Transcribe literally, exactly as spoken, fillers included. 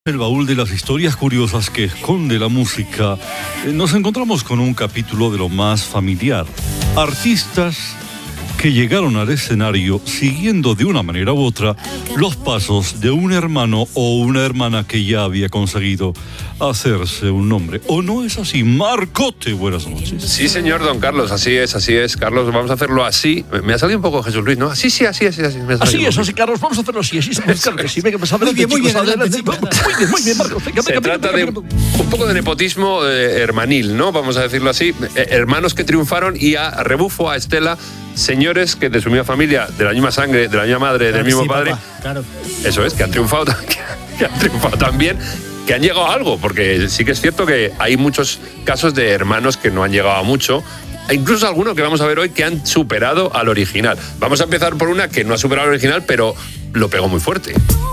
El baúl de las historias curiosas que esconde la música, eh, nos encontramos con un capítulo de lo más familiar. Artistas que llegaron al escenario siguiendo de una manera u otra los pasos de un hermano o una hermana que ya había conseguido hacerse un nombre. ¿O no es así? Marcote, buenas noches. Sí, señor don Carlos, así es, así es. Carlos, vamos a hacerlo así. Me ha salido un poco Jesús Luis, ¿no? Sí, sí, así es, así, así. Me ha Así es, así, Carlos, vamos a hacerlo así. Así es, claro que sí. Venga, pues adelante, muy bien, chicos, muy bien, adelante. adelante, Muy bien, muy bien, Marcos. Venga, Se venga, trata venga, de venga, un, venga. un poco de nepotismo eh, hermanil, ¿no? Vamos a decirlo así. Eh, hermanos que triunfaron y a rebufo a Estela, señores que de su misma familia, de la misma sangre, de la misma madre, Claro del que mismo sí, padre. papá, claro. Eso es, que han triunfado, que han triunfado también, que han llegado a algo, porque sí que es cierto que hay muchos casos de hermanos que no han llegado a mucho, e incluso algunos que vamos a ver hoy que han superado al original. Vamos a empezar por una que no ha superado al original, pero lo pegó muy fuerte.